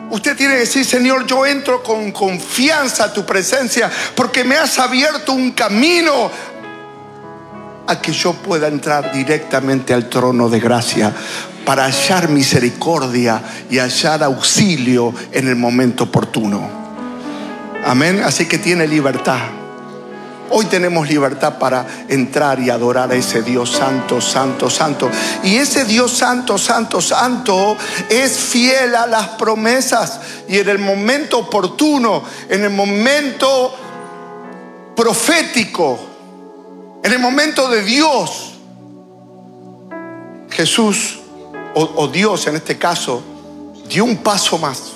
Usted tiene que decir: Señor, yo entro con confianza a tu presencia porque me has abierto un camino a que yo pueda entrar directamente al trono de gracia para hallar misericordia y hallar auxilio en el momento oportuno. Amén. Así que tiene libertad. Hoy tenemos libertad para entrar y adorar a ese Dios santo, santo, santo. Y ese Dios santo, santo, santo es fiel a las promesas. Y en el momento oportuno, en el momento profético, en el momento de Dios, Jesús o Dios en este caso dio un paso más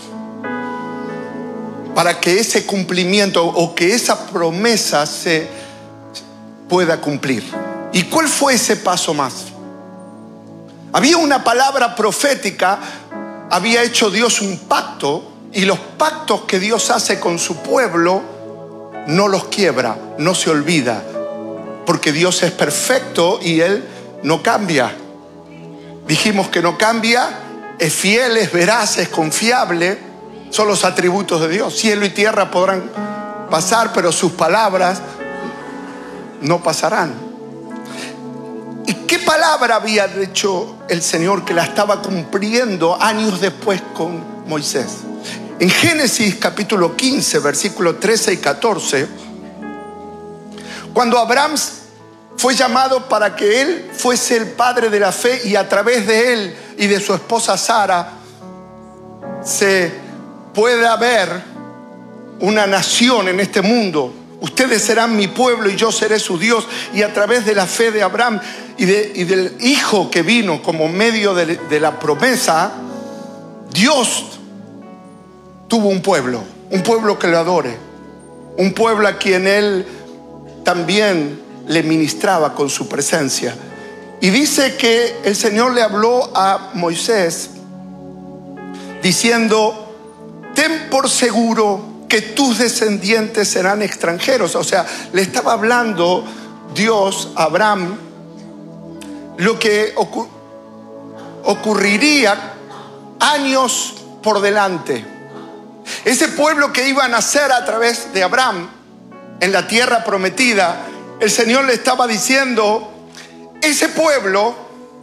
para que ese cumplimiento o que esa promesa se pueda cumplir. ¿Y cuál fue ese paso más? Había una palabra profética, había hecho Dios un pacto, y los pactos que Dios hace con su pueblo no los quiebra, no se olvida, porque Dios es perfecto y Él no cambia. Dijimos que no cambia, es fiel, es veraz, es confiable. Son los atributos de Dios. Cielo y tierra podrán pasar, pero sus palabras no pasarán. ¿Y qué palabra había dicho el Señor que la estaba cumpliendo años después con Moisés? En Génesis capítulo 15, versículos 13 y 14, cuando Abraham fue llamado para que él fuese el padre de la fe, y a través de él y de su esposa Sara se pueda haber una nación en este mundo. Ustedes serán mi pueblo y yo seré su Dios. Y a través de la fe de Abraham y del hijo que vino como medio de la promesa, Dios tuvo un pueblo que lo adore, un pueblo a quien Él también le ministraba con su presencia. Y dice que el Señor le habló a Moisés diciendo: ten por seguro que tus descendientes serán extranjeros. O sea, le estaba hablando Dios a Abraham lo que ocurriría años por delante. Ese pueblo que iba a nacer a través de Abraham en la tierra prometida, el Señor le estaba diciendo: ese pueblo,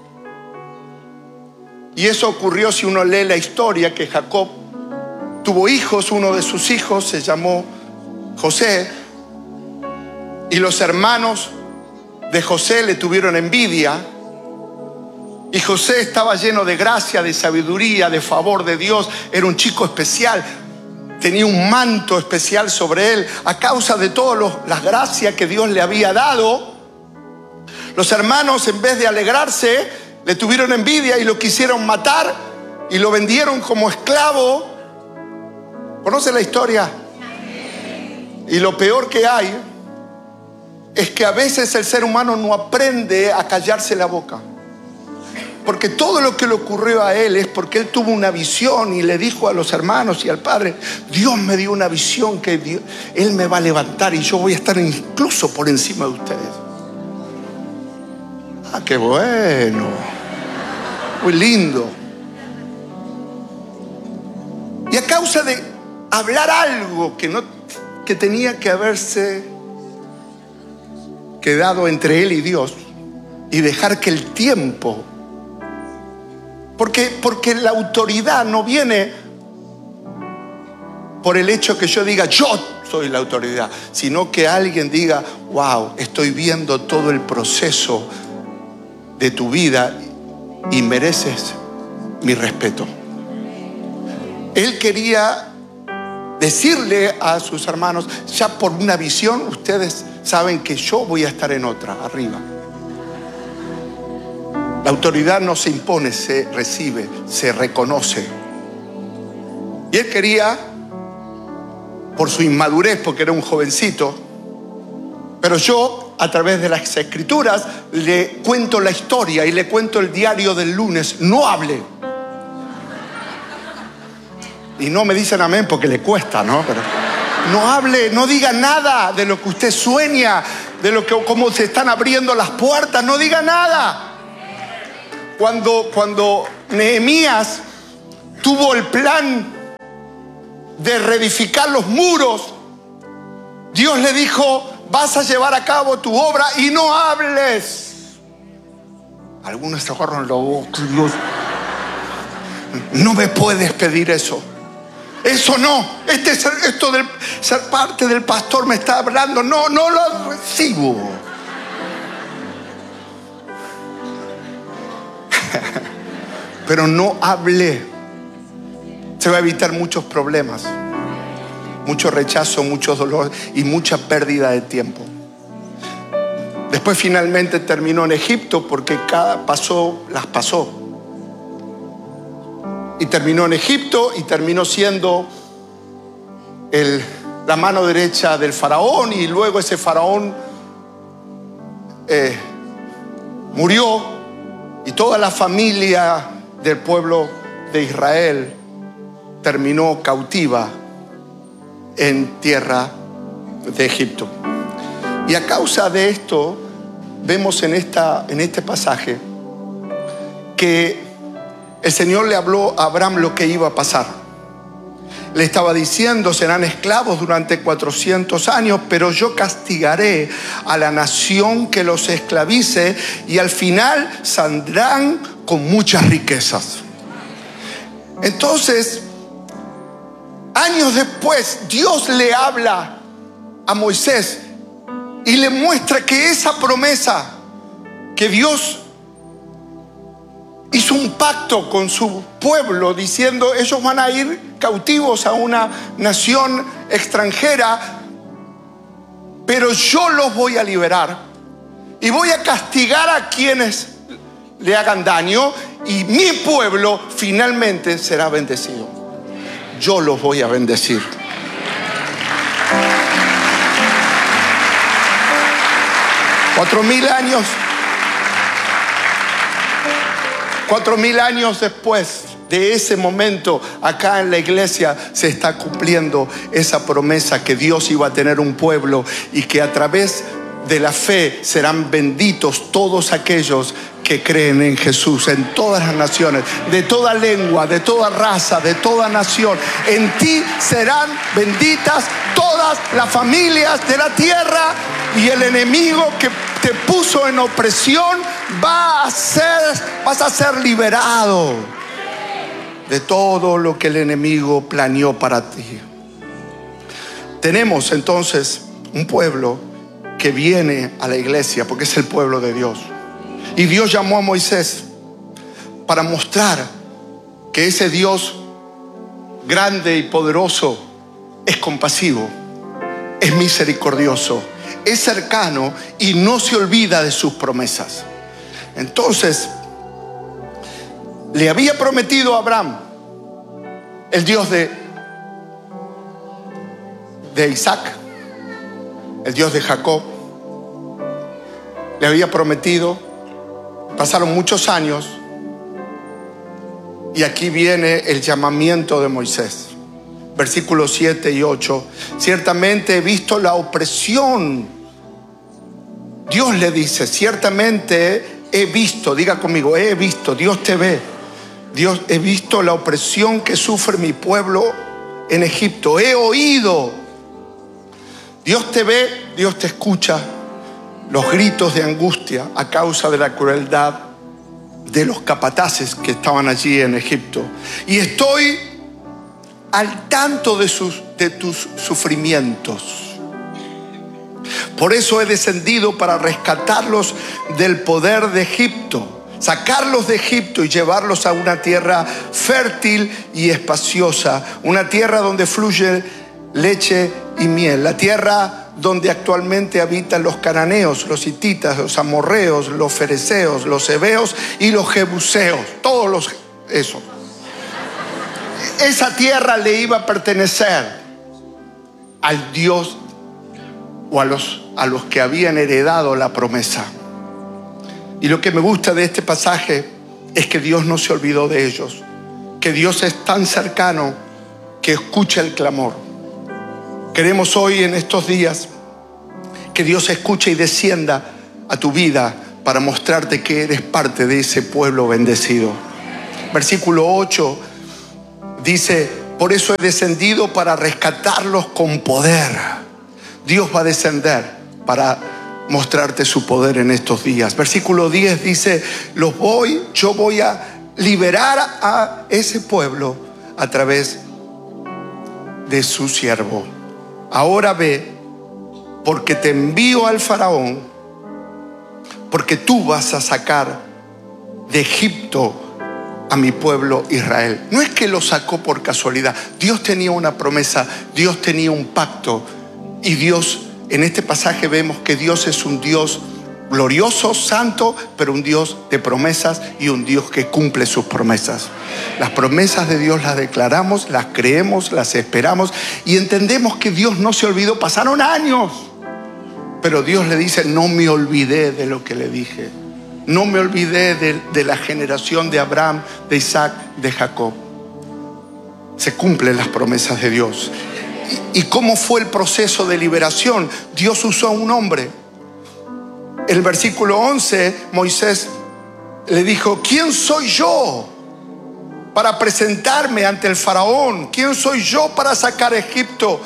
y eso ocurrió si uno lee la historia, que Jacob tuvo hijos, uno de sus hijos se llamó José, y los hermanos de José le tuvieron envidia, y José estaba lleno de gracia, de sabiduría, de favor de Dios, era un chico especial, tenía un manto especial sobre él a causa de todas las gracias que Dios le había dado. Los hermanos, en vez de alegrarse, le tuvieron envidia y lo quisieron matar y lo vendieron como esclavo. ¿Conoce la historia? Y lo peor que hay es que a veces el ser humano no aprende a callarse la boca. Porque todo lo que le ocurrió a él es porque él tuvo una visión y le dijo a los hermanos y al padre: Dios me dio una visión que Él me va a levantar y yo voy a estar incluso por encima de ustedes. Ah, qué bueno. Muy lindo. Y a causa de hablar algo que tenía que haberse quedado entre él y Dios, y dejar que el tiempo, porque la autoridad no viene por el hecho que yo diga yo soy la autoridad, sino que alguien diga: wow, estoy viendo todo el proceso de tu vida y mereces mi respeto. Él quería decirle a sus hermanos: ya por una visión ustedes saben que yo voy a estar en otra, arriba. La autoridad no se impone, se recibe, se reconoce. Y él quería, por su inmadurez, porque era un jovencito, pero yo, a través de las escrituras, le cuento la historia y le cuento el diario del lunes: no hable. Y no me dicen amén porque le cuesta, ¿no? Pero no hable, no diga nada de lo que usted sueña, de lo que, cómo se están abriendo las puertas, no diga nada. Cuando Nehemías tuvo el plan de reedificar los muros, Dios le dijo: vas a llevar a cabo tu obra y no hables. Algunos se agarran la boca. Dios, no me puedes pedir eso. Eso no. Esto de ser parte del pastor me está hablando. No lo recibo. Pero no hablé. Se va a evitar muchos problemas, mucho rechazo, mucho dolor y mucha pérdida de tiempo. Después finalmente terminó en Egipto, porque cada paso las pasó. Y terminó en Egipto y terminó siendo la mano derecha del faraón. Y luego ese faraón murió, y toda la familia del pueblo de Israel terminó cautiva en tierra de Egipto. Y a causa de esto, vemos en este pasaje que el Señor le habló a Abraham lo que iba a pasar. Le estaba diciendo: serán esclavos durante 400 años, pero yo castigaré a la nación que los esclavice, y al final saldrán con muchas riquezas. Entonces, años después, Dios le habla a Moisés y le muestra que esa promesa que Dios hizo un pacto con su pueblo, diciendo: ellos van a ir cautivos a una nación extranjera, pero yo los voy a liberar y voy a castigar a quienes le hagan daño, y mi pueblo finalmente será bendecido. Yo los voy a bendecir. Cuatro mil años después de ese momento, acá en la iglesia se está cumpliendo esa promesa, que Dios iba a tener un pueblo y que a través de la fe serán benditos todos aquellos que creen en Jesús, en todas las naciones, de toda lengua, de toda raza, de toda nación. En ti serán benditas todas las familias de la tierra, y el enemigo que te puso en opresión vas a ser liberado de todo lo que el enemigo planeó para ti. Tenemos entonces un pueblo que viene a la iglesia porque es el pueblo de Dios. Y Dios llamó a Moisés para mostrar que ese Dios grande y poderoso es compasivo, es misericordioso, es cercano y no se olvida de sus promesas. Entonces, le había prometido a Abraham, el Dios de Isaac, el Dios de Jacob, le había prometido. Pasaron muchos años y aquí viene el llamamiento de Moisés. Versículos 7 y 8. Ciertamente he visto la opresión. Dios le dice: ciertamente he visto, diga conmigo, he visto, Dios te ve. Dios, he visto la opresión que sufre mi pueblo en Egipto. He oído. Dios te ve, Dios te escucha. Los gritos de angustia a causa de la crueldad de los capataces que estaban allí en Egipto. Y estoy al tanto de tus sufrimientos. Por eso he descendido para rescatarlos del poder de Egipto, sacarlos de Egipto y llevarlos a una tierra fértil y espaciosa, una tierra donde fluye leche y miel, la tierra donde actualmente habitan los cananeos, los hititas, los amorreos, los fereceos, los heveos y los jebuseos, todos esos. Esa tierra le iba a pertenecer al Dios o a los que habían heredado la promesa. Y lo que me gusta de este pasaje es que Dios no se olvidó de ellos, que Dios es tan cercano que escucha el clamor. Queremos hoy, en estos días, que Dios escuche y descienda a tu vida para mostrarte que eres parte de ese pueblo bendecido. Versículo 8 dice: Por eso he descendido para rescatarlos con poder. Dios va a descender para mostrarte su poder en estos días. Versículo 10 dice, yo voy a liberar a ese pueblo a través de su siervo. Ahora ve, porque te envío al faraón, porque tú vas a sacar de Egipto a mi pueblo Israel. No es que lo sacó por casualidad. Dios tenía una promesa, Dios tenía un pacto. Y Dios, en este pasaje vemos que Dios es un Dios glorioso, santo, pero un Dios de promesas y un Dios que cumple sus promesas. Las promesas de Dios las declaramos, las creemos, las esperamos y entendemos que Dios no se olvidó. Pasaron años, pero Dios le dice, no me olvidé de lo que le dije. No me olvidé de la generación de Abraham, de Isaac, de Jacob. Se cumplen las promesas de Dios. ¿Y cómo fue el proceso de liberación? Dios usó a un hombre. El versículo 11, Moisés le dijo, ¿quién soy yo para presentarme ante el faraón? ¿Quién soy yo para sacar de Egipto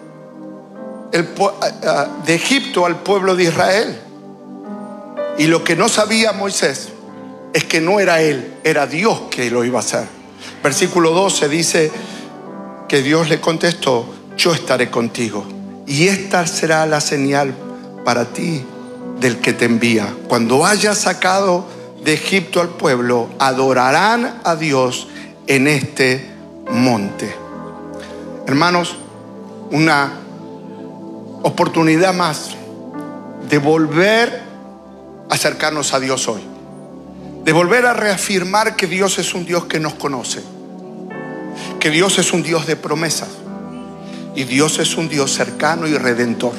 al pueblo de Israel? Y lo que no sabía Moisés es que no era él, era Dios que lo iba a hacer. Versículo 12 dice que Dios le contestó, yo estaré contigo y esta será la señal para ti del que te envía. Cuando hayas sacado de Egipto al pueblo, adorarán a Dios en este monte. Hermanos, una oportunidad más de volver a acercarnos a Dios hoy, de volver a reafirmar que Dios es un Dios que nos conoce, que Dios es un Dios de promesas y Dios es un Dios cercano y redentor.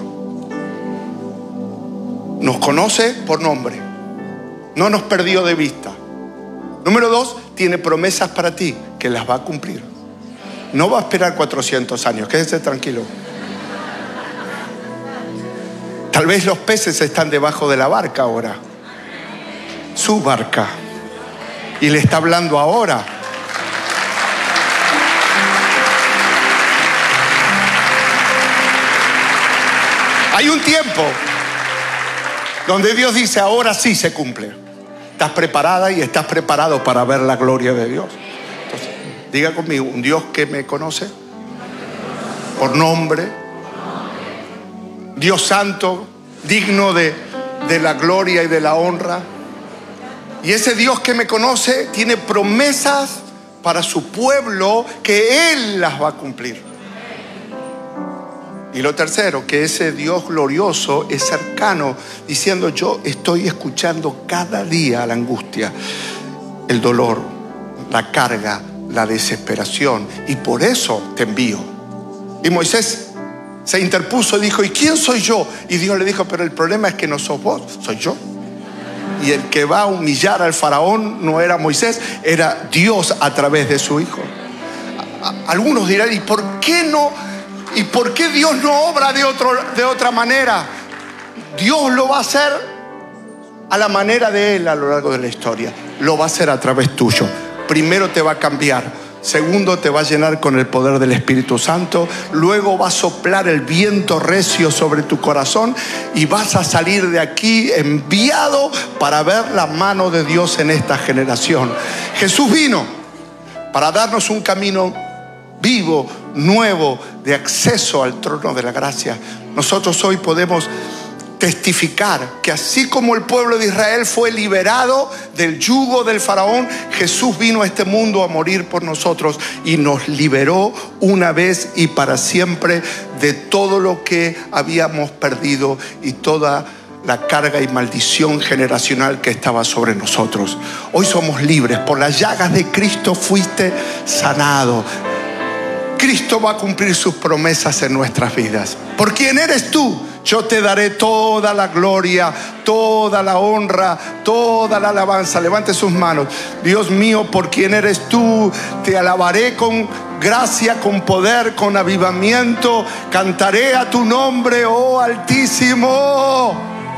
Nos conoce por nombre, no nos perdió de vista. Número 2, tiene promesas para ti que las va a cumplir. No va a esperar 400 años, quédese tranquilo. Tal vez los peces están debajo de la barca ahora, su barca, y le está hablando ahora. Hay un tiempo donde Dios dice, ahora sí se cumple. Estás preparada y estás preparado para ver la gloria de Dios. Entonces, diga conmigo, un Dios que me conoce por nombre, Dios santo, digno de la gloria y de la honra. Y ese Dios que me conoce tiene promesas para su pueblo que Él las va a cumplir. Y lo tercero, que ese Dios glorioso es cercano, diciendo, yo estoy escuchando cada día la angustia, el dolor, la carga, la desesperación, y por eso te envío. Y Moisés se interpuso y dijo, ¿y quién soy yo? Y Dios le dijo, pero el problema es que no sos vos, soy yo. Y el que va a humillar al faraón no era Moisés, era Dios a través de su hijo. Algunos dirán, ¿y por qué no? ¿Y por qué Dios no obra de otra manera? Dios lo va a hacer a la manera de Él a lo largo de la historia. Lo va a hacer a través tuyo. Primero te va a cambiar. Segundo, te va a llenar con el poder del Espíritu Santo. Luego va a soplar el viento recio sobre tu corazón y vas a salir de aquí enviado para ver la mano de Dios en esta generación. Jesús vino para darnos un camino vivo, nuevo, de acceso al trono de la gracia. Nosotros hoy podemos testificar que así como el pueblo de Israel fue liberado del yugo del faraón, Jesús vino a este mundo a morir por nosotros y nos liberó una vez y para siempre de todo lo que habíamos perdido y toda la carga y maldición generacional que estaba sobre nosotros. Hoy somos libres. Por las llagas de Cristo fuiste sanado. Cristo va a cumplir sus promesas en nuestras vidas. ¿Por quién eres tú? Yo te daré toda la gloria, toda la honra, toda la alabanza. Levante sus manos. Dios mío, por quién eres tú, te alabaré con gracia, con poder, con avivamiento. Cantaré a tu nombre, oh Altísimo.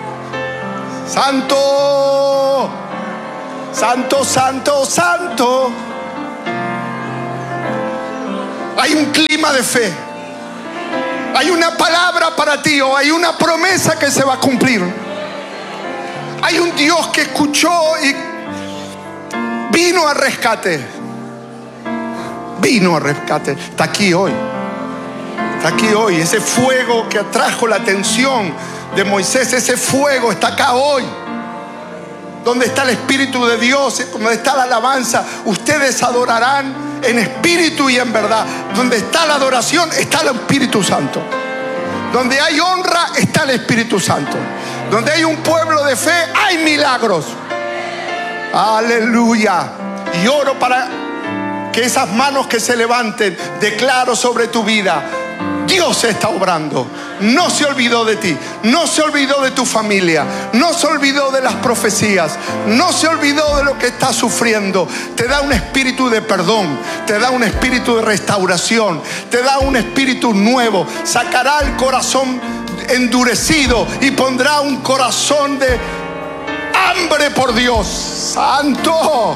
Santo, santo, santo, santo. Hay un clima de fe. Hay una palabra para ti, o hay una promesa que se va a cumplir. Hay un Dios que escuchó y vino a rescate. Vino a rescate. Está aquí hoy. Está aquí hoy. Ese fuego que atrajo la atención de Moisés, ese fuego está acá hoy. Donde está el Espíritu de Dios, donde está la alabanza, ustedes adorarán en espíritu y en verdad. Donde está la adoración, está el Espíritu Santo. Donde hay honra, está el Espíritu Santo. Donde hay un pueblo de fe, hay milagros. Aleluya. Y oro para que esas manos que se levanten, declaro sobre tu vida: Dios está obrando. No se olvidó de ti, no se olvidó de tu familia, no se olvidó de las profecías, no se olvidó de lo que estás sufriendo. Te da un espíritu de perdón, te da un espíritu de restauración, te da un espíritu nuevo. Sacará el corazón endurecido y pondrá un corazón de hambre por Dios. ¡Santo!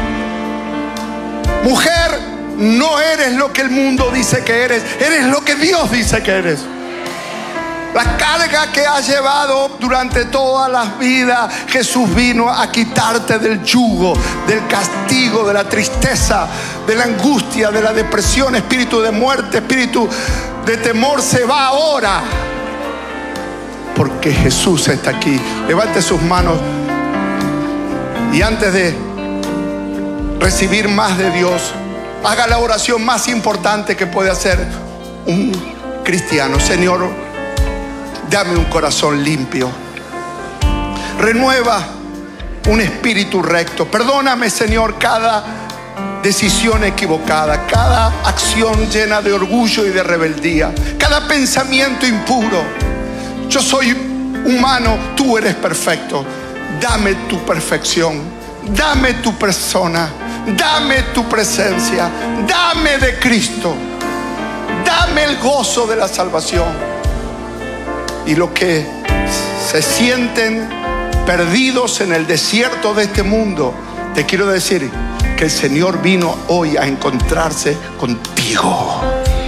Mujer, no eres lo que el mundo dice que eres, eres lo que Dios dice que eres. La carga que has llevado durante todas las vidas, Jesús vino a quitarte del yugo, del castigo, de la tristeza, de la angustia, de la depresión. Espíritu de muerte, espíritu de temor, se va ahora, porque Jesús está aquí. Levante sus manos y antes de recibir más de Dios, haga la oración más importante que puede hacer un cristiano. Señor, dame un corazón limpio. Renueva un espíritu recto. Perdóname, Señor, cada decisión equivocada, cada acción llena de orgullo y de rebeldía, cada pensamiento impuro. Yo soy humano, tú eres perfecto. Dame tu perfección, dame tu persona, dame tu presencia, dame de Cristo, dame el gozo de la salvación. Y los que se sienten perdidos en el desierto de este mundo, te quiero decir que el Señor vino hoy a encontrarse contigo.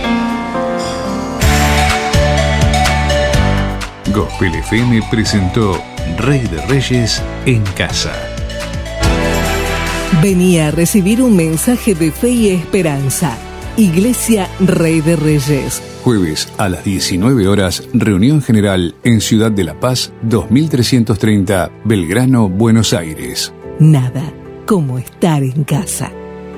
Gospel FM presentó Rey de Reyes en casa. Venía a recibir un mensaje de fe y esperanza. Iglesia Rey de Reyes. Jueves a las 19 horas, reunión general en Ciudad de La Paz, 2330, Belgrano, Buenos Aires. Nada como estar en casa.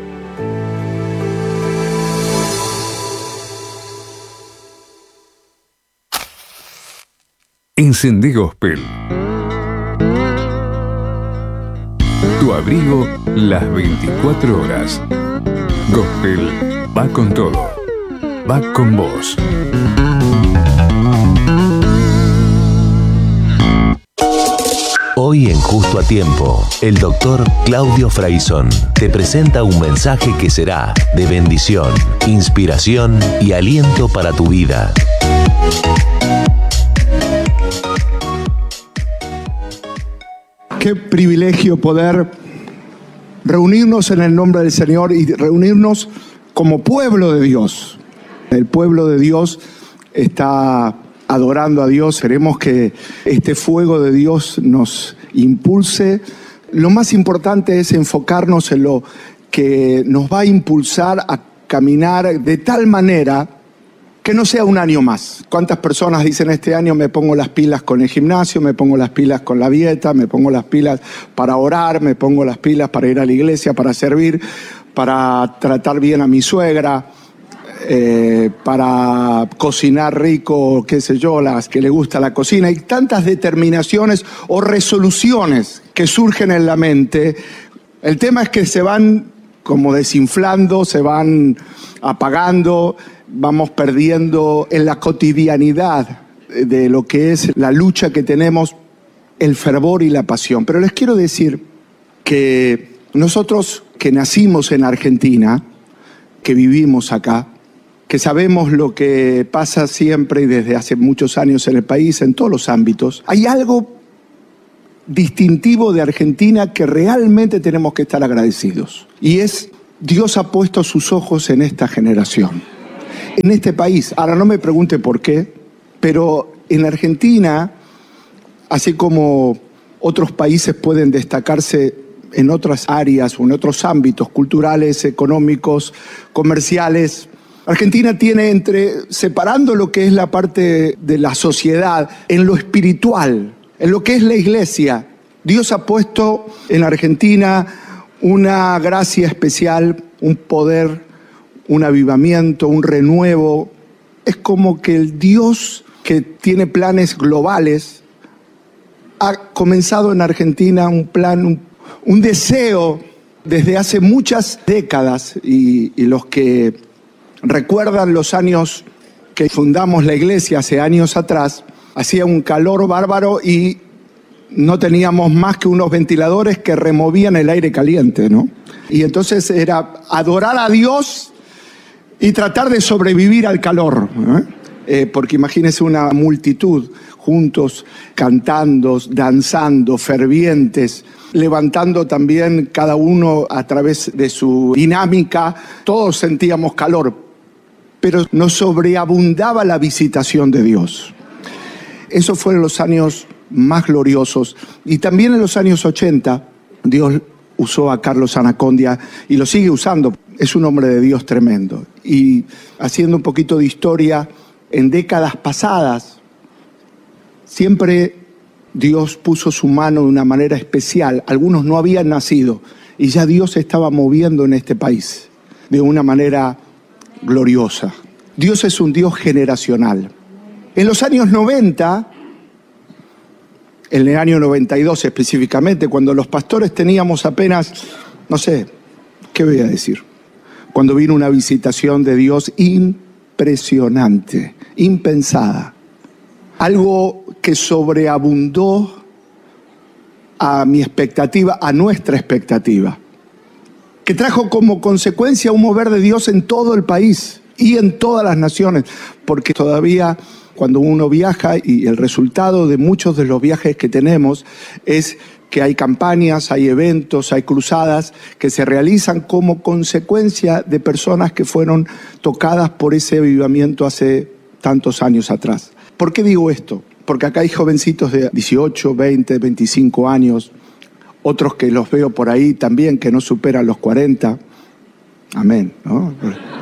Encendé Gospel. Tu abrigo las 24 horas. Gospel va con todo. Va con vos. Hoy en Justo a Tiempo, el doctor Claudio Fraizón te presenta un mensaje que será de bendición, inspiración y aliento para tu vida. Qué privilegio poder reunirnos en el nombre del Señor y reunirnos como pueblo de Dios. El pueblo de Dios está adorando a Dios. Queremos que este fuego de Dios nos impulse. Lo más importante es enfocarnos en lo que nos va a impulsar a caminar de tal manera que no sea un año más. ¿Cuántas personas dicen este año me pongo las pilas con el gimnasio, me pongo las pilas con la dieta, me pongo las pilas para orar, me pongo las pilas para ir a la iglesia, para servir, para tratar bien a mi suegra, para cocinar rico, qué sé yo, las que le gusta la cocina? Hay tantas determinaciones o resoluciones que surgen en la mente. El tema es que se van como desinflando, se van apagando, vamos perdiendo en la cotidianidad de lo que es la lucha que tenemos, el fervor y la pasión. Pero les quiero decir que nosotros que nacimos en Argentina, que vivimos acá, que sabemos lo que pasa siempre y desde hace muchos años en el país, en todos los ámbitos, hay algo distintivo de Argentina que realmente tenemos que estar agradecidos. Y es, Dios ha puesto sus ojos en esta generación. en este país. Ahora no me pregunte por qué, pero en Argentina, así como otros países pueden destacarse en otras áreas o en otros ámbitos culturales, económicos, comerciales, Argentina tiene separando lo que es la parte de la sociedad, en lo espiritual, en lo que es la iglesia. Dios ha puesto en Argentina una gracia especial, un poder, un avivamiento, un renuevo. Es como que el Dios que tiene planes globales ha comenzado en Argentina un plan, un deseo desde hace muchas décadas, y los que recuerdan los años que fundamos la iglesia hace años atrás, hacía un calor bárbaro y no teníamos más que unos ventiladores que removían el aire caliente, ¿no? Y entonces era adorar a Dios y tratar de sobrevivir al calor, porque imagínense una multitud juntos, cantando, danzando, fervientes, levantando también cada uno a través de su dinámica. Todos sentíamos calor, pero nos sobreabundaba la visitación de Dios. Esos fueron los años más gloriosos. Y también en los años 80, Dios usó a Carlos Anacondia y lo sigue usando. Es un hombre de Dios tremendo. Y haciendo un poquito de historia, en décadas pasadas, siempre Dios puso su mano de una manera especial. Algunos no habían nacido y ya Dios se estaba moviendo en este país de una manera gloriosa. Dios es un Dios generacional. En los años 90, en el año 92 específicamente, cuando los pastores teníamos apenas, no sé, ¿qué voy a decir? Cuando vino una visitación de Dios impresionante, impensada. Algo que sobreabundó a mi expectativa, a nuestra expectativa, que trajo como consecuencia un mover de Dios en todo el país y en todas las naciones, porque todavía cuando uno viaja, y el resultado de muchos de los viajes que tenemos es que hay campañas, hay eventos, hay cruzadas que se realizan como consecuencia de personas que fueron tocadas por ese avivamiento hace tantos años atrás. ¿Por qué digo esto? Porque acá hay jovencitos de 18, 20, 25 años, otros que los veo por ahí también que no superan los 40. Amén, ¿no?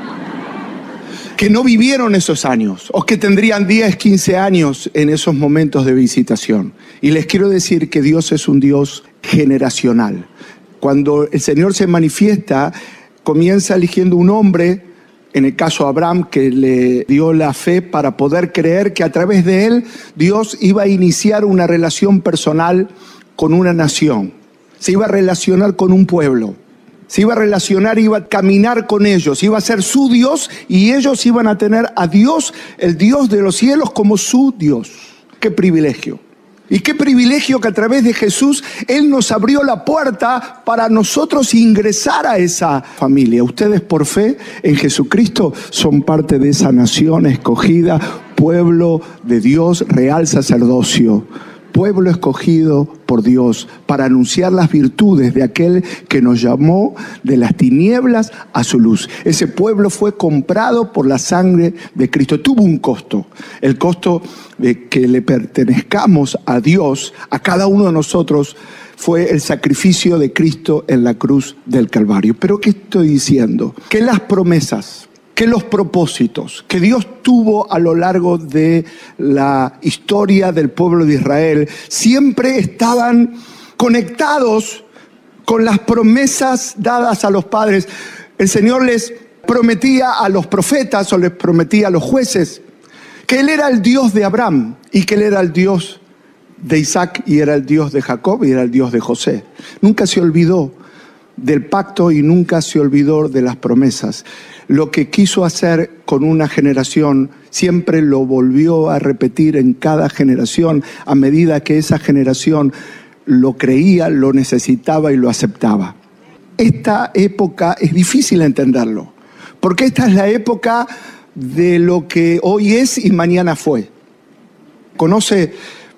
Que no vivieron esos años, o que tendrían 10, 15 años en esos momentos de visitación. Y les quiero decir que Dios es un Dios generacional. Cuando el Señor se manifiesta, comienza eligiendo un hombre, en el caso de Abraham, que le dio la fe para poder creer que a través de él Dios iba a iniciar una relación personal con una nación. Se iba a relacionar con un pueblo. Se iba a relacionar, iba a caminar con ellos, iba a ser su Dios y ellos iban a tener a Dios, el Dios de los cielos, como su Dios. ¡Qué privilegio! Y qué privilegio que a través de Jesús Él nos abrió la puerta para nosotros ingresar a esa familia. Ustedes por fe en Jesucristo son parte de esa nación escogida, pueblo de Dios, real sacerdocio. Pueblo escogido por Dios para anunciar las virtudes de aquel que nos llamó de las tinieblas a su luz. Ese pueblo fue comprado por la sangre de Cristo. Tuvo un costo, el costo de que le pertenezcamos a Dios, a cada uno de nosotros, fue el sacrificio de Cristo en la cruz del Calvario. ¿Pero qué estoy diciendo? Que las promesas, que los propósitos que Dios tuvo a lo largo de la historia del pueblo de Israel siempre estaban conectados con las promesas dadas a los padres. El Señor les prometía a los profetas o les prometía a los jueces que Él era el Dios de Abraham y que Él era el Dios de Isaac y era el Dios de Jacob y era el Dios de José. Nunca se olvidó del pacto y nunca se olvidó de las promesas. Lo que quiso hacer con una generación siempre lo volvió a repetir en cada generación a medida que esa generación lo creía, lo necesitaba y lo aceptaba. Esta época es difícil entenderlo, porque esta es la época de lo que hoy es y mañana fue. ¿Conoce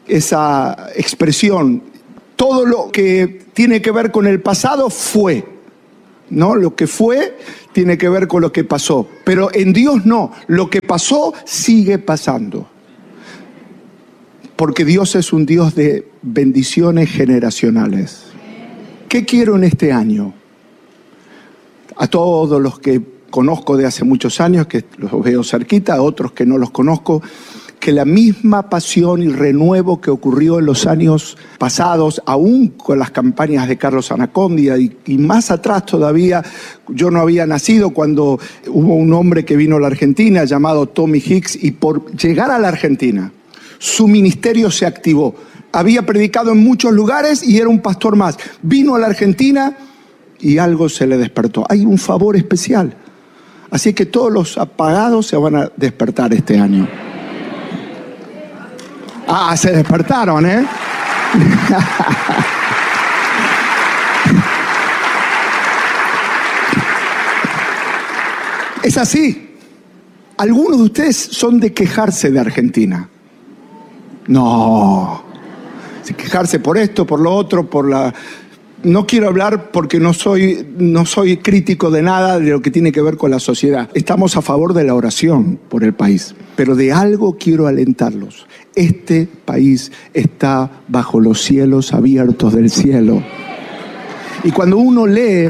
esa expresión? Todo lo que tiene que ver con el pasado fue. ¿no? Lo que fue tiene que ver con lo que pasó. Pero en Dios no. Lo que pasó sigue pasando. Porque Dios es un Dios de bendiciones generacionales. ¿Qué quiero en este año? A todos los que conozco de hace muchos años, que los veo cerquita, a otros que no los conozco, que la misma pasión y renuevo que ocurrió en los años pasados, aún con las campañas de Carlos Anacondia y más atrás todavía, yo no había nacido cuando hubo un hombre que vino a la Argentina llamado Tommy Hicks, y por llegar a la Argentina, su ministerio se activó. Había predicado en muchos lugares y era un pastor más. Vino a la Argentina y algo se le despertó. Hay un favor especial. Así que todos los apagados se van a despertar este año. Ah, se despertaron, ¿eh? Es así. Algunos de ustedes son de quejarse de Argentina. No. Quejarse por esto, por lo otro, por la... No quiero hablar porque no soy crítico de nada de lo que tiene que ver con la sociedad. Estamos a favor de la oración por el país. Pero de algo quiero alentarlos. Este país está bajo los cielos abiertos del cielo. Y cuando uno lee...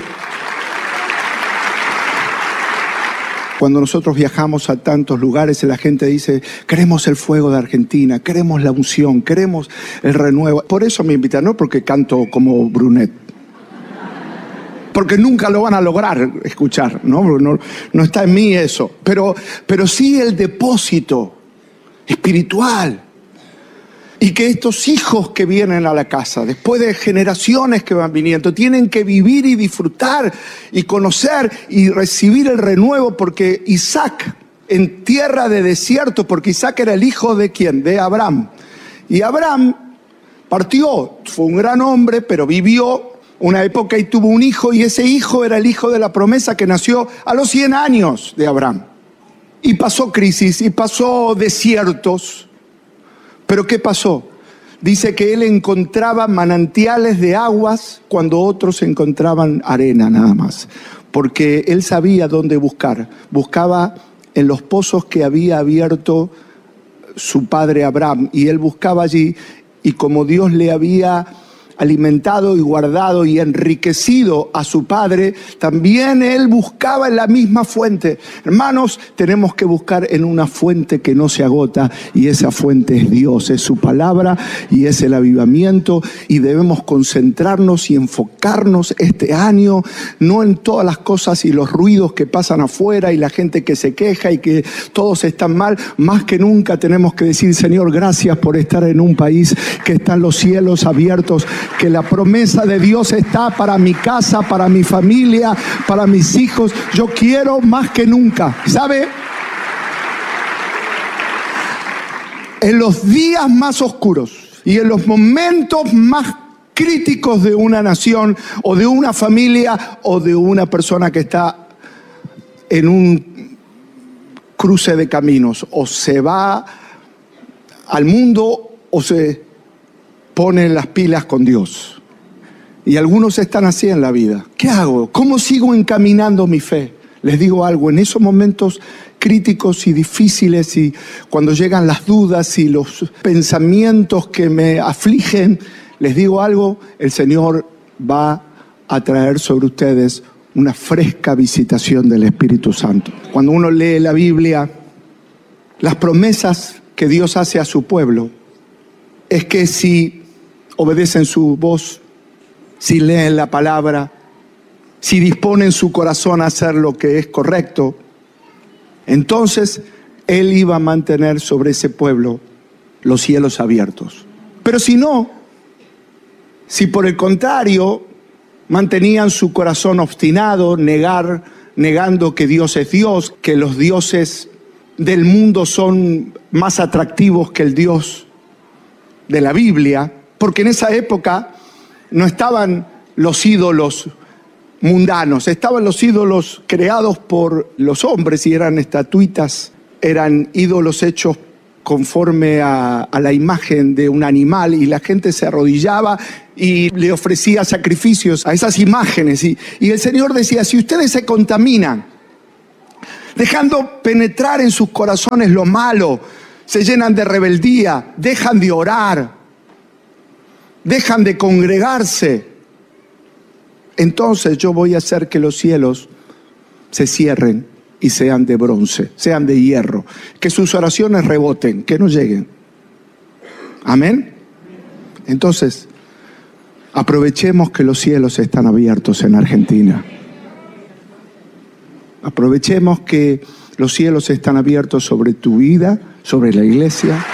Cuando nosotros viajamos a tantos lugares, la gente dice, queremos el fuego de Argentina, queremos la unción, queremos el renuevo. Por eso me invitan, no porque canto como Brunet. Porque nunca lo van a lograr escuchar, ¿no? No está en mí eso. Pero sí el depósito espiritual. Y que estos hijos que vienen a la casa, después de generaciones que van viniendo, tienen que vivir y disfrutar y conocer y recibir el renuevo, porque Isaac, en tierra de desierto, porque Isaac era el hijo de ¿quién? De Abraham. Y Abraham partió, fue un gran hombre, pero vivió una época y tuvo un hijo, y ese hijo era el hijo de la promesa que nació a los 100 años de Abraham. Y pasó crisis, y pasó desiertos. ¿Pero qué pasó? Dice que él encontraba manantiales de aguas cuando otros encontraban arena nada más. Porque él sabía dónde buscar. Buscaba en los pozos que había abierto su padre Abraham. Y él buscaba allí, y como Dios le había alimentado y guardado y enriquecido a su padre, también él buscaba en la misma fuente. Hermanos, tenemos que buscar en una fuente que no se agota, y esa fuente es Dios, es su palabra y es el avivamiento, y debemos concentrarnos y enfocarnos este año, no en todas las cosas y los ruidos que pasan afuera y la gente que se queja y que todos están mal. Más que nunca tenemos que decir, Señor, gracias por estar en un país que están los cielos abiertos, que la promesa de Dios está para mi casa, para mi familia, para mis hijos. Yo quiero más que nunca, ¿sabe? En los días más oscuros y en los momentos más críticos de una nación o de una familia o de una persona que está en un cruce de caminos, o se va al mundo o se ponen las pilas con Dios. Y algunos están así en la vida. ¿Qué hago? ¿Cómo sigo encaminando mi fe? Les digo algo, en esos momentos críticos y difíciles, y cuando llegan las dudas y los pensamientos que me afligen, les digo algo, el Señor va a traer sobre ustedes una fresca visitación del Espíritu Santo. Cuando uno lee la Biblia, las promesas que Dios hace a su pueblo es que si obedecen su voz, si leen la palabra, si disponen su corazón a hacer lo que es correcto, entonces Él iba a mantener sobre ese pueblo los cielos abiertos. Pero si no, si por el contrario mantenían su corazón obstinado, negando que Dios es Dios, que los dioses del mundo son más atractivos que el Dios de la Biblia, porque en esa época no estaban los ídolos mundanos, estaban los ídolos creados por los hombres, y eran estatuitas, eran ídolos hechos conforme a la imagen de un animal, y la gente se arrodillaba y le ofrecía sacrificios a esas imágenes. Y el Señor decía, si ustedes se contaminan, dejando penetrar en sus corazones lo malo, se llenan de rebeldía, dejan de orar, dejan de congregarse, entonces yo voy a hacer que los cielos se cierren y sean de bronce, sean de hierro, que sus oraciones reboten, que no lleguen. Amén. Entonces, aprovechemos que los cielos están abiertos en Argentina. Aprovechemos que los cielos están abiertos sobre tu vida, sobre la iglesia.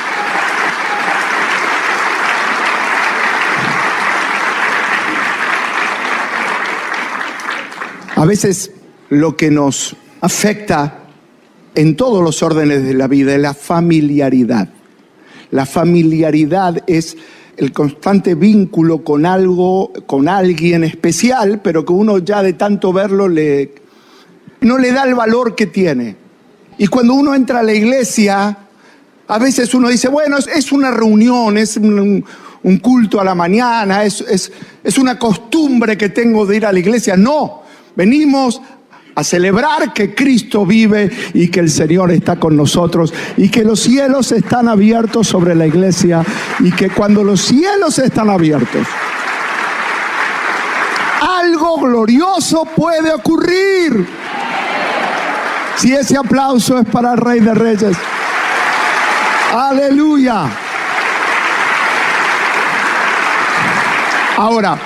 A veces lo que nos afecta en todos los órdenes de la vida es la familiaridad. La familiaridad es el constante vínculo con algo, con alguien especial, pero que uno ya de tanto verlo no le da el valor que tiene. Y cuando uno entra a la iglesia, a veces uno dice, bueno, es una reunión, es un culto a la mañana, es una costumbre que tengo de ir a la iglesia. No, venimos a celebrar que Cristo vive y que el Señor está con nosotros y que los cielos están abiertos sobre la iglesia, y que cuando los cielos están abiertos, algo glorioso puede ocurrir. Si ese aplauso es para el Rey de Reyes. ¡Aleluya! Ahora,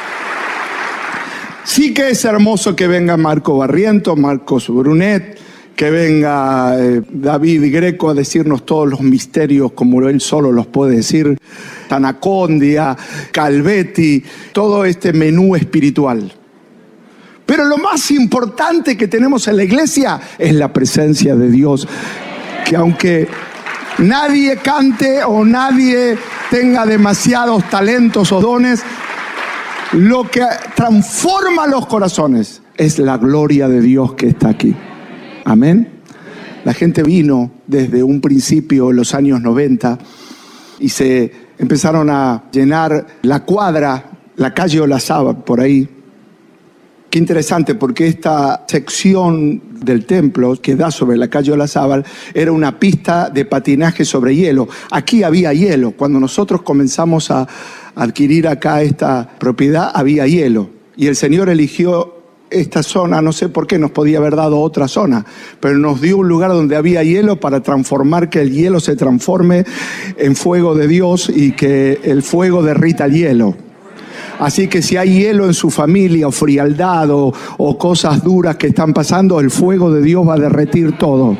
sí que es hermoso que venga Marco Barrientos, Marcos Brunet, que venga David Greco a decirnos todos los misterios como él solo los puede decir, Tanacondia, Calvetti, todo este menú espiritual. Pero lo más importante que tenemos en la iglesia es la presencia de Dios, que aunque nadie cante o nadie tenga demasiados talentos o dones, lo que transforma los corazones es la gloria de Dios que está aquí. Amén. La gente vino desde un principio en los años 90 y se empezaron a llenar la cuadra, la calle Olazábal, por ahí. Qué interesante, porque esta sección del templo que da sobre la calle Olazábal era una pista de patinaje sobre hielo. Aquí había hielo. Cuando nosotros comenzamos a adquirir acá esta propiedad, había hielo. Y el Señor eligió esta zona, no sé por qué, nos podía haber dado otra zona, pero nos dio un lugar donde había hielo para transformar, que el hielo se transforme en fuego de Dios y que el fuego derrita el hielo. Así que si hay hielo en su familia, o frialdad, o cosas duras que están pasando, el fuego de Dios va a derretir todo.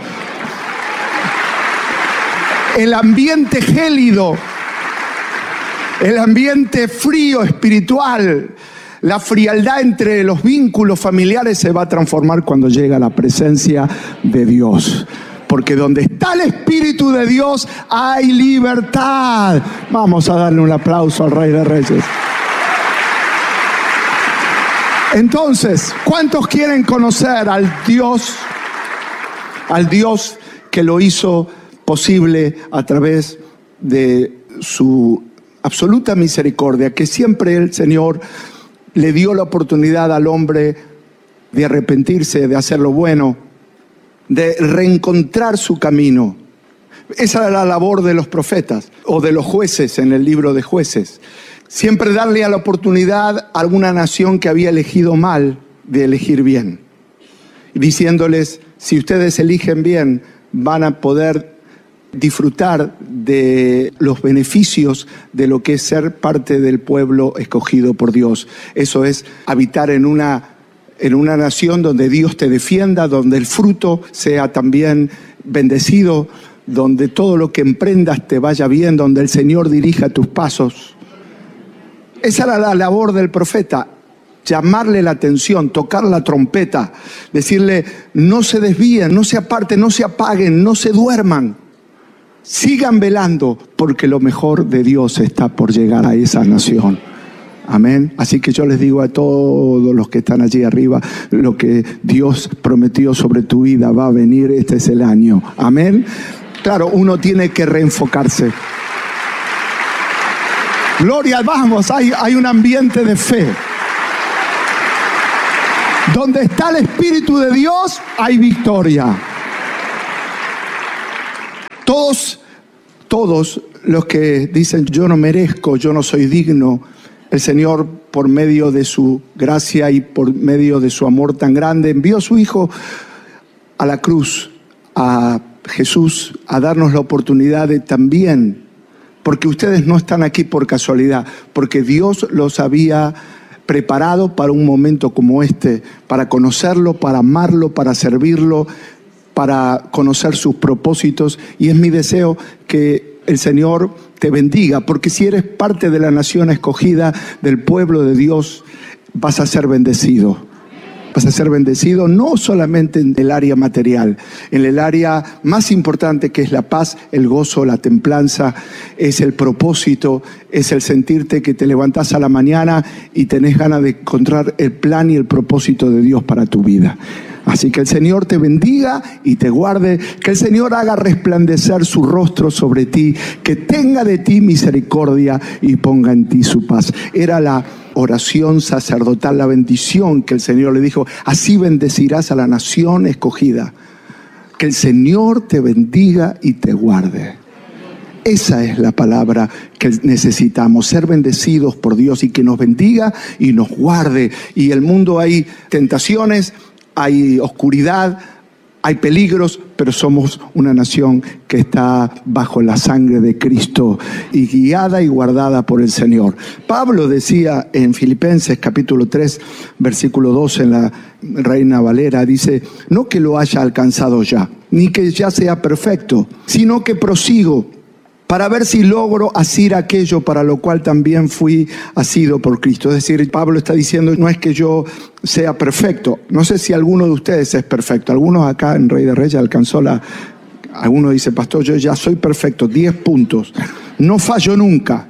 El ambiente gélido, el ambiente frío espiritual, la frialdad entre los vínculos familiares se va a transformar cuando llega la presencia de Dios. Porque donde está el Espíritu de Dios hay libertad. Vamos a darle un aplauso al Rey de Reyes. Entonces, ¿cuántos quieren conocer al Dios que lo hizo posible a través de su absoluta misericordia, que siempre el Señor le dio la oportunidad al hombre de arrepentirse, de hacer lo bueno, de reencontrar su camino? Esa era la labor de los profetas o de los jueces en el libro de Jueces. Siempre darle a la oportunidad a alguna nación que había elegido mal de elegir bien. Diciéndoles, si ustedes eligen bien, van a poder disfrutar de los beneficios de lo que es ser parte del pueblo escogido por Dios. Eso es habitar en una nación donde Dios te defienda, donde el fruto sea también bendecido, donde todo lo que emprendas te vaya bien, donde el Señor dirija tus pasos. Esa era la labor del profeta, llamarle la atención, tocar la trompeta, decirle, no se desvíen, no se aparten, no se apaguen, no se duerman. Sigan velando, porque lo mejor de Dios está por llegar a esa nación. Amén. Así que yo les digo a todos los que están allí arriba, lo que Dios prometió sobre tu vida va a venir, este es el año. Amén. Claro, uno tiene que reenfocarse. Gloria, vamos, hay un ambiente de fe. Donde está el Espíritu de Dios, hay victoria. Todos los que dicen yo no merezco, yo no soy digno, el Señor, por medio de su gracia y por medio de su amor tan grande, envió a su Hijo a la cruz, a Jesús, a darnos la oportunidad de también, porque ustedes no están aquí por casualidad, porque Dios los había preparado para un momento como este, para conocerlo, para amarlo, para servirlo, para conocer sus propósitos. Y es mi deseo que el Señor te bendiga, porque si eres parte de la nación escogida, del pueblo de Dios, vas a ser bendecido. Vas a ser bendecido no solamente en el área material, en el área más importante, que es la paz, el gozo, la templanza, es el propósito, es el sentirte que te levantás a la mañana y tenés ganas de encontrar el plan y el propósito de Dios para tu vida. Así que el Señor te bendiga y te guarde, que el Señor haga resplandecer su rostro sobre ti, que tenga de ti misericordia y ponga en ti su paz. Era la oración sacerdotal, la bendición que el Señor le dijo: así bendecirás a la nación escogida. Que el Señor te bendiga y te guarde. Esa es la palabra que necesitamos, ser bendecidos por Dios y que nos bendiga y nos guarde. Y en el mundo hay tentaciones, hay oscuridad, hay peligros, pero somos una nación que está bajo la sangre de Cristo y guiada y guardada por el Señor. Pablo decía en Filipenses capítulo 3, versículo 12 en la Reina Valera, dice: no que lo haya alcanzado ya, ni que ya sea perfecto, sino que prosigo para ver si logro asir aquello para lo cual también fui asido por Cristo. Es decir, Pablo está diciendo, no es que yo sea perfecto. No sé si alguno de ustedes es perfecto. Algunos acá en Rey de Reyes alcanzó alguno dice: pastor, yo ya soy perfecto, 10 puntos. No fallo nunca.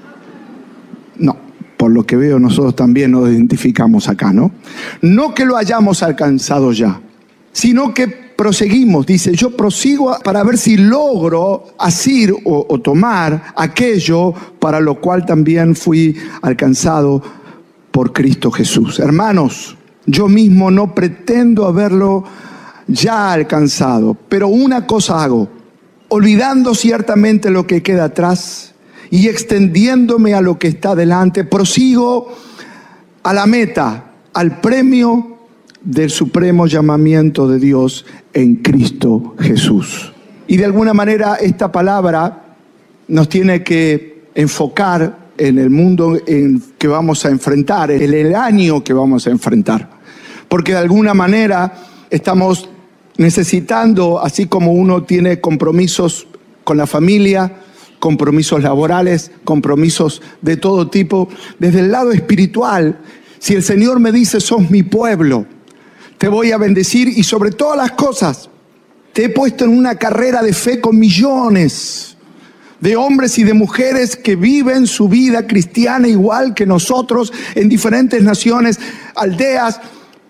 No, por lo que veo nosotros también nos identificamos acá, ¿no? No que lo hayamos alcanzado ya, sino que proseguimos, dice, yo prosigo para ver si logro asir o tomar aquello para lo cual también fui alcanzado por Cristo Jesús. Hermanos, yo mismo no pretendo haberlo ya alcanzado, pero una cosa hago, olvidando ciertamente lo que queda atrás y extendiéndome a lo que está delante, prosigo a la meta, al premio del supremo llamamiento de Dios en Cristo Jesús. Y de alguna manera esta palabra nos tiene que enfocar en el mundo en que vamos a enfrentar, en el año que vamos a enfrentar. Porque de alguna manera estamos necesitando, así como uno tiene compromisos con la familia, compromisos laborales, compromisos de todo tipo, desde el lado espiritual, si el Señor me dice, sos mi pueblo, te voy a bendecir y sobre todas las cosas te he puesto en una carrera de fe con millones de hombres y de mujeres que viven su vida cristiana igual que nosotros en diferentes naciones, aldeas,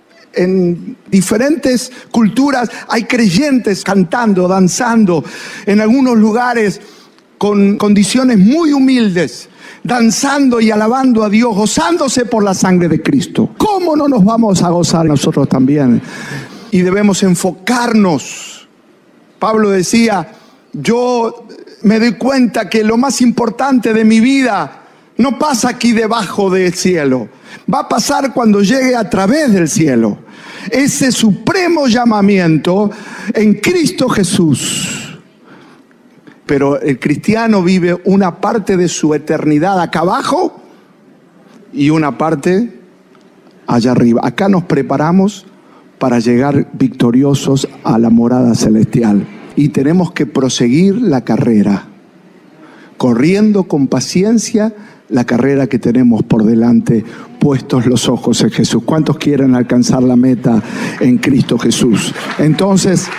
en diferentes culturas. Hay creyentes cantando, danzando, en algunos lugares con condiciones muy humildes, danzando y alabando a Dios, gozándose por la sangre de Cristo. ¿Cómo no nos vamos a gozar nosotros también? Y debemos enfocarnos. Pablo decía, yo me doy cuenta que lo más importante de mi vida no pasa aquí debajo del cielo, va a pasar cuando llegue a través del cielo. Ese supremo llamamiento en Cristo Jesús. Pero el cristiano vive una parte de su eternidad acá abajo y una parte allá arriba. Acá nos preparamos para llegar victoriosos a la morada celestial. Y tenemos que proseguir la carrera, corriendo con paciencia la carrera que tenemos por delante, puestos los ojos en Jesús. ¿Cuántos quieren alcanzar la meta en Cristo Jesús? Entonces,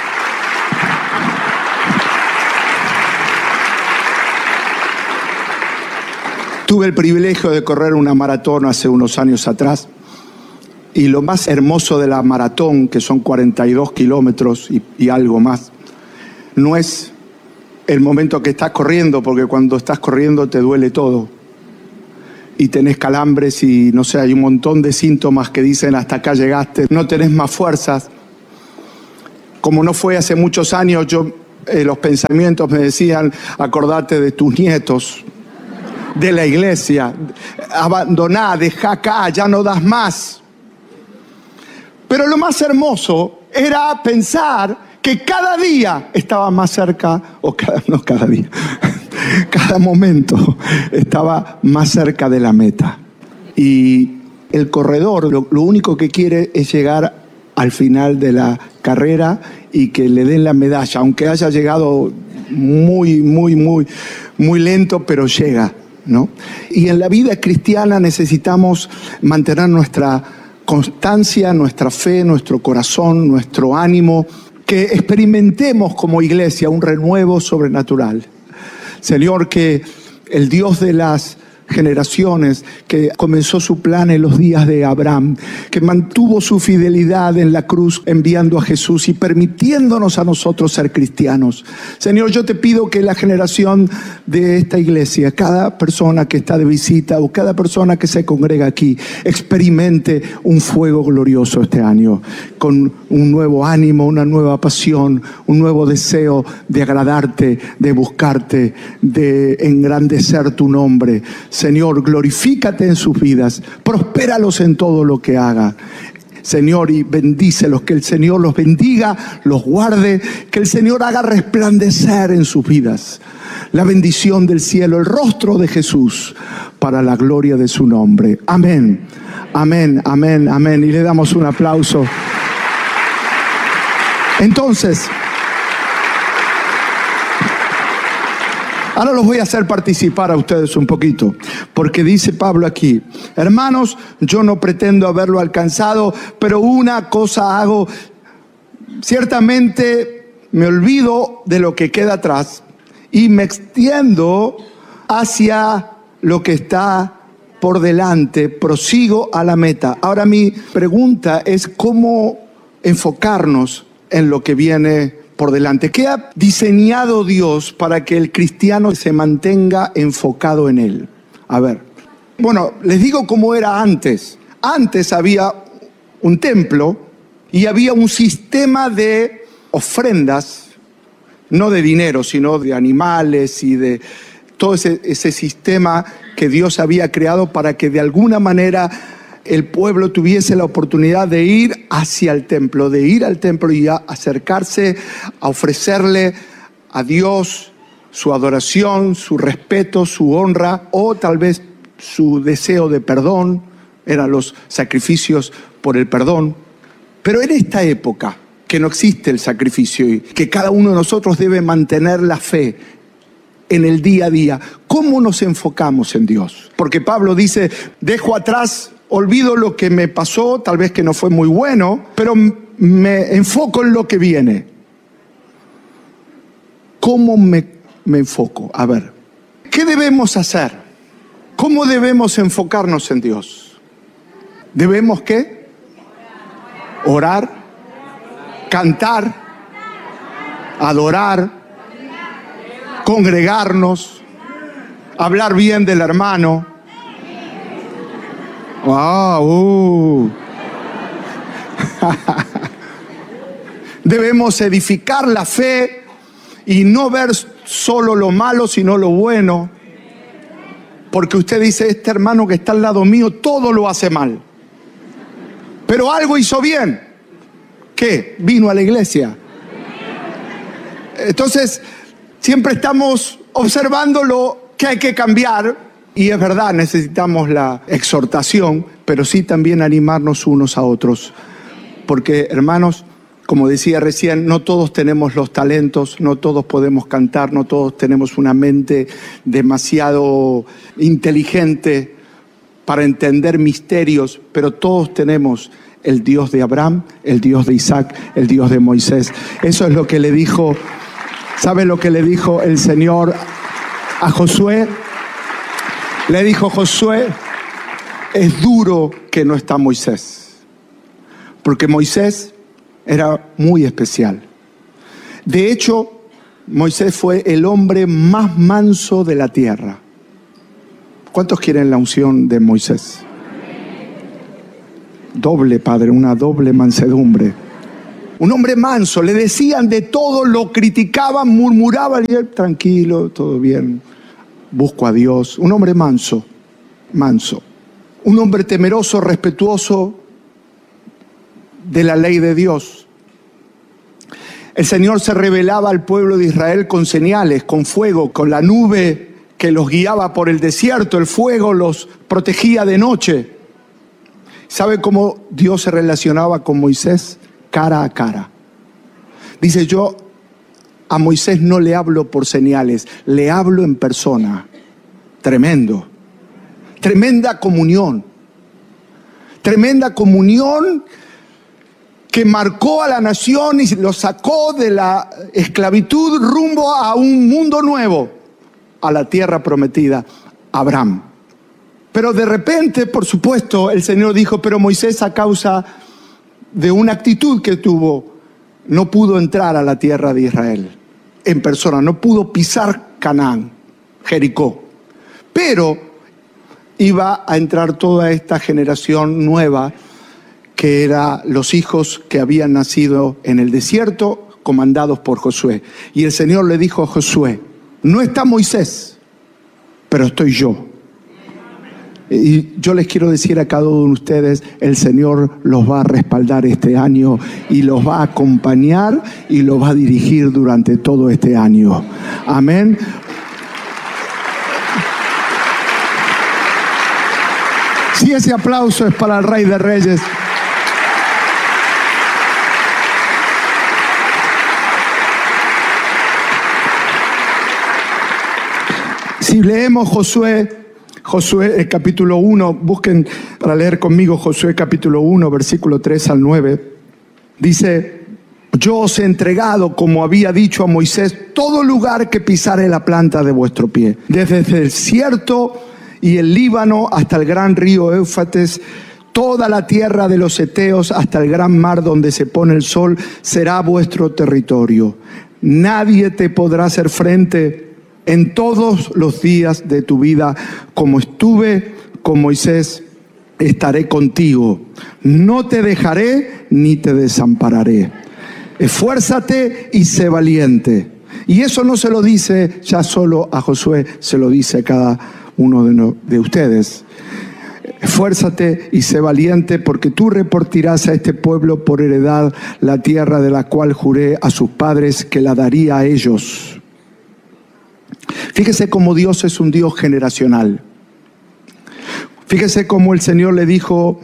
tuve el privilegio de correr una maratón hace unos años atrás y lo más hermoso de la maratón, que son 42 kilómetros y algo más, no es el momento que estás corriendo, porque cuando estás corriendo te duele todo. Y tenés calambres y no sé, hay un montón de síntomas que dicen hasta acá llegaste, no tenés más fuerzas. Como no fue hace muchos años, los pensamientos me decían, acordate de tus nietos, de la iglesia, abandoná, dejá acá, ya no das más. Pero lo más hermoso era pensar que cada día estaba más cerca, cada momento estaba más cerca de la meta. Y el corredor lo único que quiere es llegar al final de la carrera y que le den la medalla, aunque haya llegado muy lento, pero llega, ¿no? Y en la vida cristiana necesitamos mantener nuestra constancia, nuestra fe, nuestro corazón, nuestro ánimo, que experimentemos como iglesia un renuevo sobrenatural. Señor, que el Dios de las generaciones, que comenzó su plan en los días de Abraham, que mantuvo su fidelidad en la cruz enviando a Jesús y permitiéndonos a nosotros ser cristianos. Señor, yo te pido que la generación de esta iglesia, cada persona que está de visita o cada persona que se congrega aquí, experimente un fuego glorioso este año, con un nuevo ánimo, una nueva pasión, un nuevo deseo de agradarte, de buscarte, de engrandecer tu nombre. Señor, glorifícate en sus vidas, prospéralos en todo lo que haga. Señor, y bendícelos, que el Señor los bendiga, los guarde, que el Señor haga resplandecer en sus vidas la bendición del cielo, el rostro de Jesús, para la gloria de su nombre. Amén, amén, amén, amén. Y le damos un aplauso. Entonces, ahora los voy a hacer participar a ustedes un poquito, porque dice Pablo aquí: hermanos, yo no pretendo haberlo alcanzado, pero una cosa hago, ciertamente me olvido de lo que queda atrás y me extiendo hacia lo que está por delante, prosigo a la meta. Ahora mi pregunta es cómo enfocarnos en lo que viene por delante. ¿Qué ha diseñado Dios para que el cristiano se mantenga enfocado en Él? A ver, bueno, les digo cómo era antes. Antes había un templo y había un sistema de ofrendas, no de dinero, sino de animales y de todo ese sistema que Dios había creado para que de alguna manera el pueblo tuviese la oportunidad de ir hacia el templo, de ir al templo y a acercarse a ofrecerle a Dios su adoración, su respeto, su honra, o tal vez su deseo de perdón. Eran los sacrificios por el perdón. Pero en esta época que no existe el sacrificio y que cada uno de nosotros debe mantener la fe en el día a día, ¿cómo nos enfocamos en Dios? Porque Pablo dice, dejo atrás, olvido lo que me pasó, tal vez que no fue muy bueno, pero me enfoco en lo que viene. ¿Cómo me enfoco? A ver, ¿qué debemos hacer? ¿Cómo debemos enfocarnos en Dios? ¿Debemos qué? Orar, cantar, adorar, congregarnos, hablar bien del hermano. Wow. Debemos edificar la fe y no ver solo lo malo, sino lo bueno. Porque usted dice, este hermano que está al lado mío, todo lo hace mal. Pero algo hizo bien. ¿Qué? Vino a la iglesia. Entonces, siempre estamos observando lo que hay que cambiar. Y es verdad, necesitamos la exhortación, pero sí también animarnos unos a otros. Porque, hermanos, como decía recién, no todos tenemos los talentos, no todos podemos cantar, no todos tenemos una mente demasiado inteligente para entender misterios, pero todos tenemos el Dios de Abraham, el Dios de Isaac, el Dios de Moisés. Eso es lo que le dijo, ¿sabe lo que le dijo el Señor a Josué? Le dijo Josué, es duro que no está Moisés, porque Moisés era muy especial. De hecho, Moisés fue el hombre más manso de la tierra. ¿Cuántos quieren la unción de Moisés? Doble, Padre, una doble mansedumbre. Un hombre manso, le decían de todo, lo criticaban, murmuraban, y él, tranquilo, todo bien, busco a Dios. Un hombre manso, manso. Un hombre temeroso, respetuoso de la ley de Dios. El Señor se revelaba al pueblo de Israel con señales, con fuego, con la nube que los guiaba por el desierto. El fuego los protegía de noche. ¿Sabe cómo Dios se relacionaba con Moisés? Cara a cara. Dice, yo a Moisés no le hablo por señales, le hablo en persona. Tremendo. Tremenda comunión. Tremenda comunión que marcó a la nación y lo sacó de la esclavitud rumbo a un mundo nuevo, a la tierra prometida, Abraham. Pero de repente, por supuesto, el Señor dijo, pero Moisés, a causa de una actitud que tuvo, no pudo entrar a la tierra de Israel en persona, no pudo pisar Canaán, Jericó. Pero iba a entrar toda esta generación nueva, que eran los hijos que habían nacido en el desierto, comandados por Josué. Y el Señor le dijo a Josué, no está Moisés, pero estoy yo. Y yo les quiero decir a cada uno de ustedes, el Señor los va a respaldar este año y los va a acompañar y los va a dirigir durante todo este año. Amén. Si ese aplauso es para el Rey de Reyes. Si leemos Josué el capítulo 1, busquen para leer conmigo Josué capítulo 1, versículo 3 al 9. Dice, yo os he entregado, como había dicho a Moisés, todo lugar que pisare la planta de vuestro pie, desde el desierto y el Líbano hasta el gran río Éufrates, toda la tierra de los heteos hasta el gran mar donde se pone el sol, será vuestro territorio. Nadie te podrá hacer frente en todos los días de tu vida. Como estuve con Moisés, estaré contigo. No te dejaré ni te desampararé. Esfuérzate y sé valiente. Y eso no se lo dice ya solo a Josué, se lo dice a cada uno de ustedes. Esfuérzate y sé valiente, porque tú repartirás a este pueblo por heredad la tierra de la cual juré a sus padres que la daría a ellos. Fíjese cómo Dios es un Dios generacional. Fíjese cómo el Señor le dijo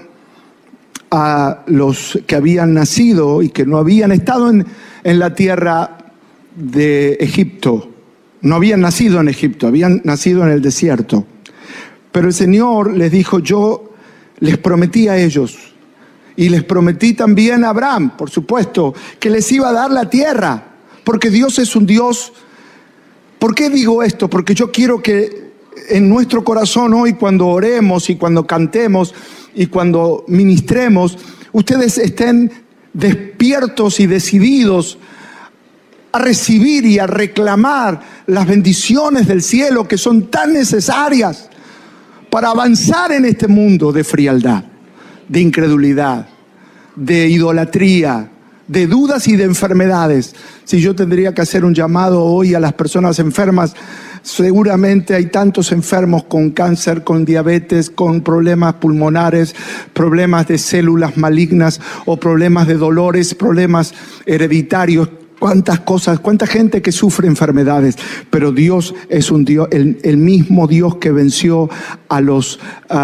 a los que habían nacido y que no habían estado en la tierra de Egipto. No habían nacido en Egipto, habían nacido en el desierto. Pero el Señor les dijo, yo les prometí a ellos. Y les prometí también a Abraham, por supuesto, que les iba a dar la tierra. Porque Dios es un Dios. ¿Por qué digo esto? Porque yo quiero que en nuestro corazón hoy, cuando oremos y cuando cantemos y cuando ministremos, ustedes estén despiertos y decididos a recibir y a reclamar las bendiciones del cielo que son tan necesarias para avanzar en este mundo de frialdad, de incredulidad, de idolatría, de dudas y de enfermedades. Si yo tendría que hacer un llamado hoy a las personas enfermas, seguramente hay tantos enfermos con cáncer, con diabetes, con problemas pulmonares, problemas de células malignas o problemas de dolores, problemas hereditarios. Cuántas cosas, cuánta gente que sufre enfermedades, pero Dios es un Dios, el mismo Dios que venció a los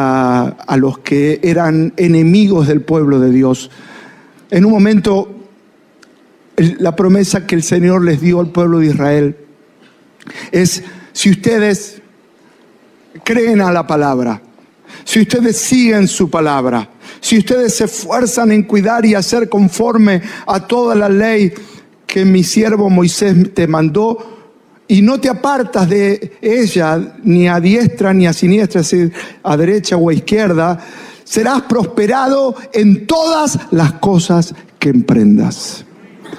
que eran enemigos del pueblo de Dios. En un momento, la promesa que el Señor les dio al pueblo de Israel es: si ustedes creen a la palabra, si ustedes siguen su palabra, si ustedes se esfuerzan en cuidar y hacer conforme a toda la ley que mi siervo Moisés te mandó, y no te apartas de ella ni a diestra ni a siniestra, es decir, a derecha o a izquierda, serás prosperado en todas las cosas que emprendas.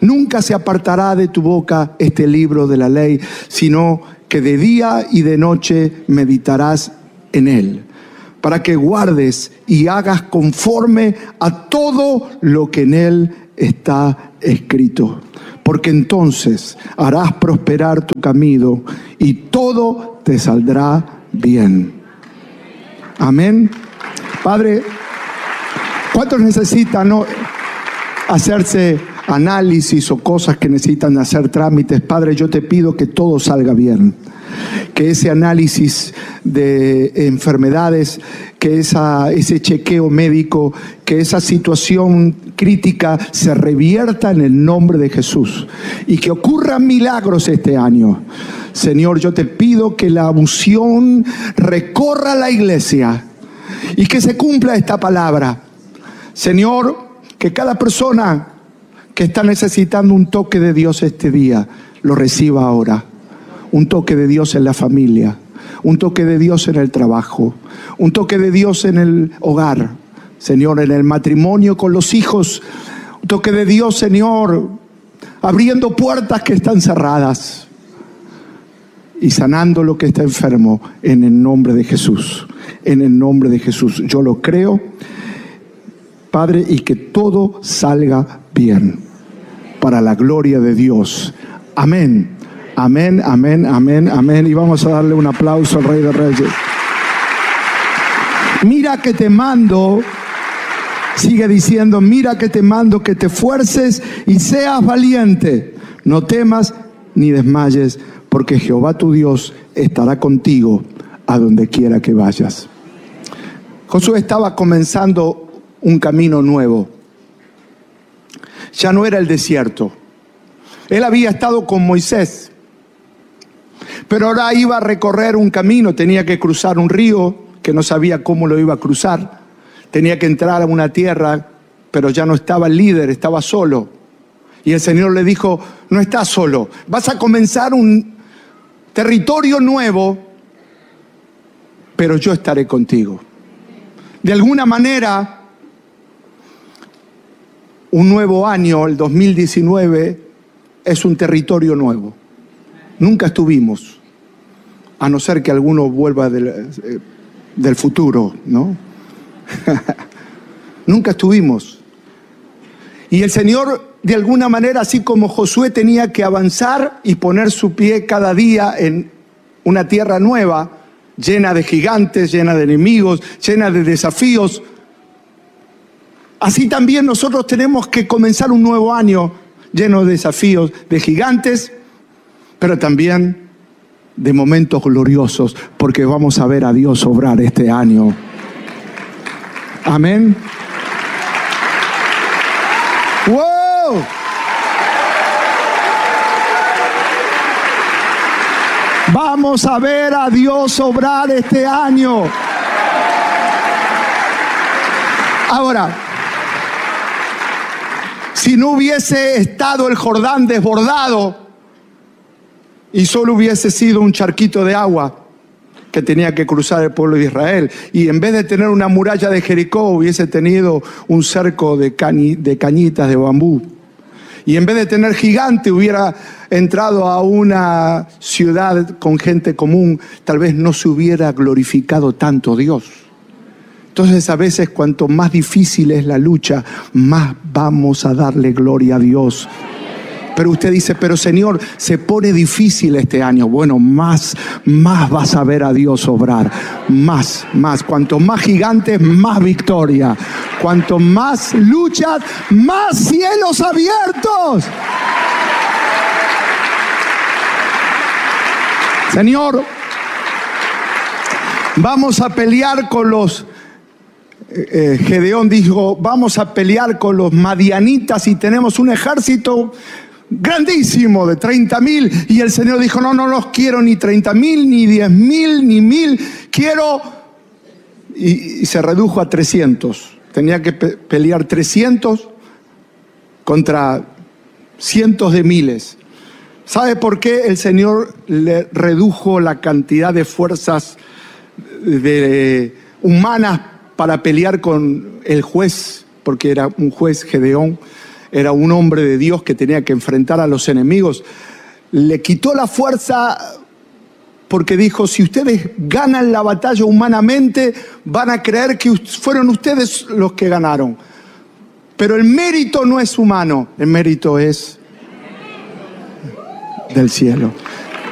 Nunca se apartará de tu boca este libro de la ley, sino que de día y de noche meditarás en él, para que guardes y hagas conforme a todo lo que en él está escrito. Porque entonces harás prosperar tu camino y todo te saldrá bien. Amén. Padre, ¿cuántos necesitan hacerse análisis o cosas que necesitan hacer trámites? Padre, yo te pido que todo salga bien. Que ese análisis de enfermedades, que ese chequeo médico, que esa situación crítica se revierta en el nombre de Jesús. Y que ocurran milagros este año. Señor, yo te pido que la unción recorra la iglesia y que se cumpla esta palabra. Señor, que cada persona que está necesitando un toque de Dios este día, lo reciba ahora. Un toque de Dios en la familia, un toque de Dios en el trabajo, un toque de Dios en el hogar, Señor, en el matrimonio con los hijos, un toque de Dios, Señor, abriendo puertas que están cerradas y sanando lo que está enfermo en el nombre de Jesús, en el nombre de Jesús. Yo lo creo, Padre, y que todo salga bien para la gloria de Dios. Amén. Amén, amén, amén, amén. Y vamos a darle un aplauso al Rey de Reyes. Mira que te mando, sigue diciendo, mira que te mando que te esfuerces y seas valiente. No temas ni desmayes, porque Jehová tu Dios estará contigo a donde quiera que vayas. Josué estaba comenzando un camino nuevo. Ya no era el desierto. Él había estado con Moisés, pero ahora iba a recorrer un camino. Tenía que cruzar un río que no sabía cómo lo iba a cruzar. Tenía que entrar a una tierra, pero ya no estaba el líder, estaba solo. Y el Señor le dijo, no estás solo, vas a comenzar un territorio nuevo, pero yo estaré contigo. De alguna manera, un nuevo año, el 2019, es un territorio nuevo. Nunca estuvimos, a no ser que alguno vuelva del futuro, ¿no? Nunca estuvimos. Y el Señor, de alguna manera, así como Josué tenía que avanzar y poner su pie cada día en una tierra nueva, llena de gigantes, llena de enemigos, llena de desafíos, así también nosotros tenemos que comenzar un nuevo año lleno de desafíos, de gigantes, pero también de momentos gloriosos, porque vamos a ver a Dios obrar este año. Amén. ¡Wow! Vamos a ver a Dios obrar este año. Ahora, si no hubiese estado el Jordán desbordado y solo hubiese sido un charquito de agua que tenía que cruzar el pueblo de Israel, y en vez de tener una muralla de Jericó hubiese tenido un cerco de cañitas de bambú, y en vez de tener gigante hubiera entrado a una ciudad con gente común, tal vez no se hubiera glorificado tanto Dios. Entonces, a veces, cuanto más difícil es la lucha, más vamos a darle gloria a Dios. Pero usted dice, pero Señor, se pone difícil este año. Bueno, más vas a ver a Dios obrar. Más. Cuanto más gigantes, más victoria. Cuanto más luchas, más cielos abiertos. Señor, vamos a pelear con los... Gedeón dijo, vamos a pelear con los madianitas y tenemos un ejército grandísimo de 30,000, y el Señor dijo, no los quiero ni 30,000, ni 10,000, ni 1,000, quiero, y se redujo a 300. Tenía que pelear 300 contra cientos de miles. ¿Sabe por qué el Señor le redujo la cantidad de fuerzas humanas para pelear con el juez? Porque era un juez, Gedeón. era un hombre de Dios que tenía que enfrentar a los enemigos, le quitó la fuerza porque dijo, si ustedes ganan la batalla humanamente, van a creer que fueron ustedes los que ganaron. Pero el mérito no es humano, el mérito es del cielo.